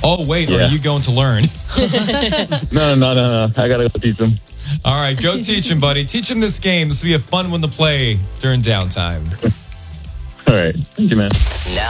Oh, wait, are you going to learn? No. I gotta go teach them. All right, go teach him, buddy. Teach him this game. This will be a fun one to play during downtime. All right. Thank you, man. Now